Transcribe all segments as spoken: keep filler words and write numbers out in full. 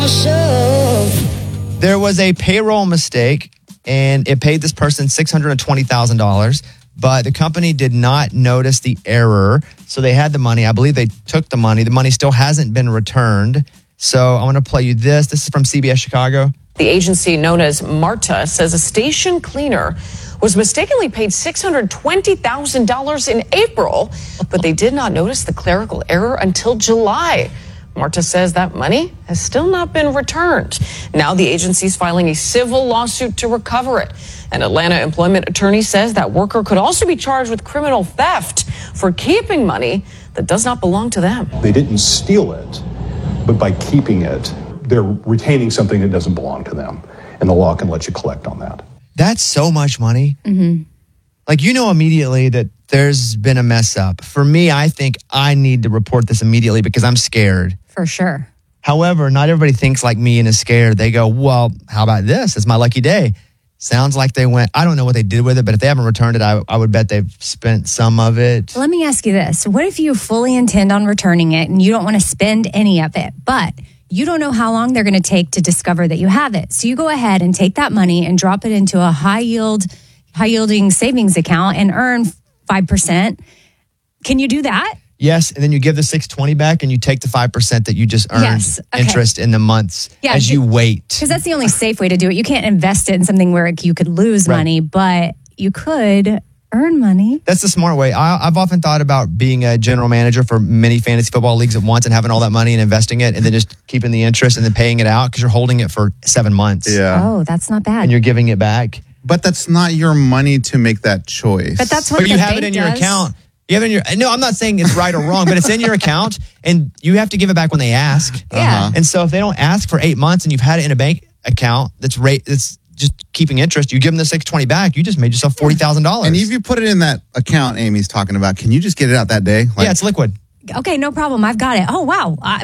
There was a payroll mistake, and it paid this person six hundred twenty thousand dollars, but the company did not notice the error, so they had the money. I believe they took the money. The money still hasn't been returned, so I want to play you this. This is from C B S Chicago. The agency known as MARTA says a station cleaner was mistakenly paid six hundred twenty thousand dollars in April, but they did not notice the clerical error until July. MARTA says that money has still not been returned. Now the agency is filing a civil lawsuit to recover it. An Atlanta employment attorney says that worker could also be charged with criminal theft for keeping money that does not belong to them. They didn't steal it, but by keeping it, they're retaining something that doesn't belong to them, and the law can let you collect on that. That's so much money. Mm-hmm. Like, you know immediately that there's been a mess up. For me, I think I need to report this immediately because I'm scared. For sure. However, not everybody thinks like me and is scared. They go, well, how about this? It's my lucky day. Sounds like they went, I don't know what they did with it, but if they haven't returned it, I, I would bet they've spent some of it. Let me ask you this. What if you fully intend on returning it and you don't want to spend any of it, but you don't know how long they're going to take to discover that you have it? So you go ahead and take that money and drop it into a high yield, high yielding savings account and earn five percent. Can you do that? Yes, and then you give the six hundred twenty back and you take the five percent that you just earned Yes, okay. interest in the months Yeah, as you wait. Because that's the only safe way to do it. You can't invest it in something where you could lose Right. money, but you could earn money. That's the smart way. I, I've often thought about being a general manager for many fantasy football leagues at once and having all that money and investing it and then just keeping the interest and then paying it out because you're holding it for seven months. Yeah. Oh, that's not bad. And you're giving it back. But that's not your money to make that choice. But that's what But you the have it bank in your does. account. You have it in your, no, I'm not saying it's right or wrong, but it's in your account and you have to give it back when they ask. Yeah. And so if they don't ask for eight months and you've had it in a bank account that's rate that's just keeping interest, you give them the six hundred twenty back, you just made yourself forty thousand dollars. And if you put it in that account Amy's talking about, can you just get it out that day? Like, yeah, it's liquid. Okay, no problem. I've got it. Oh, wow. I,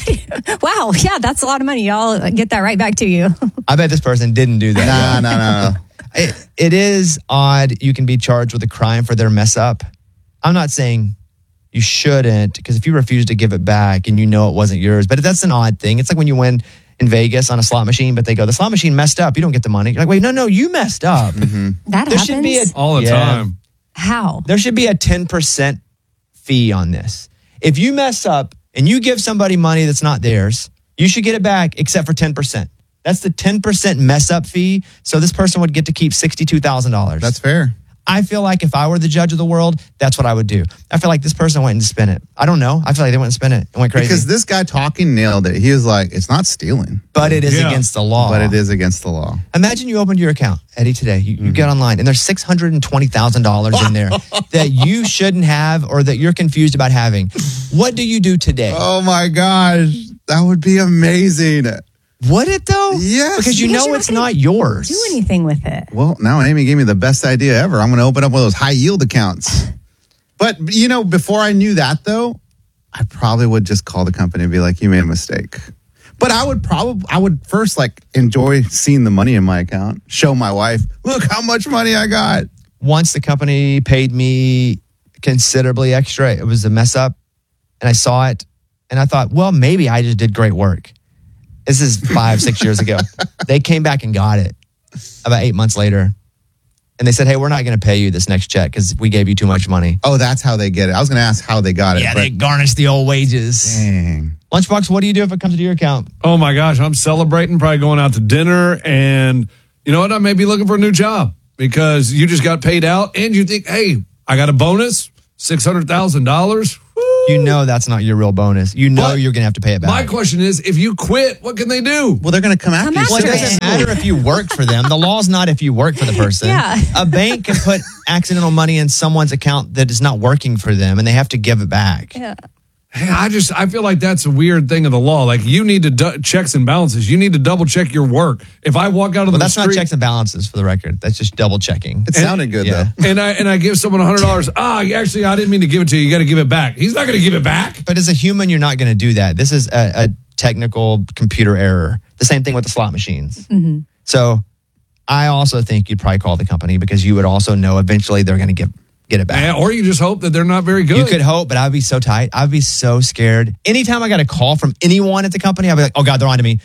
I, wow. Yeah, that's a lot of money. I'll get that right back to you. I bet this person didn't do that. Nah, no, no, no. It, it is odd you can be charged with a crime for their mess up. I'm not saying you shouldn't, because if you refuse to give it back and you know it wasn't yours, but that's an odd thing. It's like when you win in Vegas on a slot machine, but they go, the slot machine messed up. You don't get the money. You're like, wait, no, no, you messed up. Mm-hmm. That There happens? should be a, all the Yeah. time. How? There should be a ten percent fee on this. If you mess up and you give somebody money that's not theirs, you should get it back except for ten percent. That's the ten percent mess up fee. So this person would get to keep sixty-two thousand dollars. That's fair. I feel like if I were the judge of the world, that's what I would do. I feel like this person went and spent it. I don't know. I feel like they went and spent it and went crazy. Because this guy talking nailed it. He was like, it's not stealing. but it is Yeah. against the law. But it is against the law. Imagine you opened your account, Eddie, today. You, you get online and there's six hundred twenty thousand dollars in there that you shouldn't have or that you're confused about having. What do you do today? Oh my gosh. That would be amazing. Would it though? Yes. Because you Because know you're it's not not yours. Do anything with it. Well, now Amy gave me the best idea ever. I'm going to open up one of those high yield accounts. But, you know, before I knew that, though, I probably would just call the company and be like, you made a mistake. But I would probably, I would first like enjoy seeing the money in my account, show my wife, look how much money I got. Once the company paid me considerably extra, it was a mess up and I saw it and I thought, well, maybe I just did great work. This is five, six years ago. They came back and got it about eight months later. And they said, hey, we're not going to pay you this next check because we gave you too much money. Oh, that's how they get it. I was going to ask how they got it. Yeah, but they garnished the old wages. dang. Lunchbox, what do you do if it comes to your account? Oh my gosh, I'm celebrating, probably going out to dinner, and you know what? I may be looking for a new job because you just got paid out, and you think, hey, I got a bonus, six hundred thousand dollars. You know that's not your real bonus. You know But you're going to have to pay it back. My question is, if you quit, what can they do? Well, they're going to come after Come you. Well, it after doesn't it. matter if you work for them. The law's not if you work for the person. Yeah. A bank can put accidental money in someone's account that is not working for them, and they have to give it back. Yeah. Hey, I just I feel like that's a weird thing of the law. Like you need to du- checks and balances. You need to double check your work. If I walk out of Well, the that's street, not checks and balances for the record. That's just double checking. It sounded good, yeah. though. and I and I give someone a hundred dollars. Ah, actually, I didn't mean to give it to you. You got to give it back. He's not going to give it back. But as a human, you're not going to do that. This is a, a technical computer error. The same thing with the slot machines. Mm-hmm. So I also think you'd probably call the company because you would also know eventually they're going to get get it back. Yeah, or you just hope that they're not very good. You could hope, but I'd be so tight. I'd be so scared. Anytime I got a call from anyone at the company, I'd be like, oh God, they're on to me.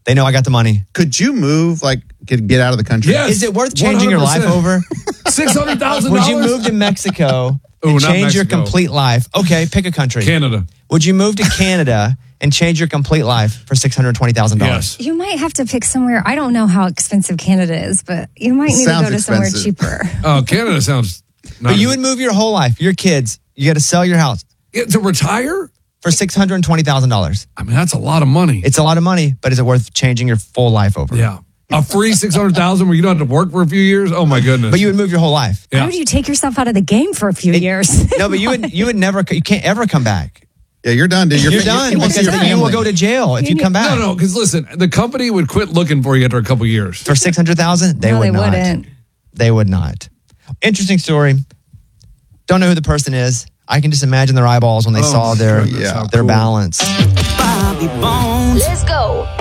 They know I got the money. Could you move, like, get, get out of the country? Yes. Is it worth changing your life over? six hundred thousand Would dollars? you move to Mexico Ooh, and not change your Mexico. complete life? Okay, pick a country. Canada. Would you move to Canada and change your complete life for six hundred twenty thousand dollars? Yes. You might have to pick somewhere. I don't know how expensive Canada is, but you might need Sounds to go to somewhere expensive. cheaper. Oh, Canada sounds. Not But you would move your whole life, your kids, you got to sell your house Yeah, to retire? for six hundred twenty thousand dollars. I mean, that's a lot of money. It's a lot of money, but is it worth changing your full life over? Yeah. A free six hundred thousand where you don't have to work for a few years? Oh, my goodness. But you would move your whole life. Yeah. How would you take yourself out of the game for a few years? No, but you would you would never you can't ever come back. Yeah, you're done, dude. You're done you won't see because your you will family. go to jail if you come back. No, no, because listen, the company would quit looking for you after a couple years. For six hundred thousand, they No, would they not. wouldn't. They would not. Interesting story. Don't know who the person is. I can just imagine their eyeballs when they Oh, saw their goodness, how their cool. balance. Let's go.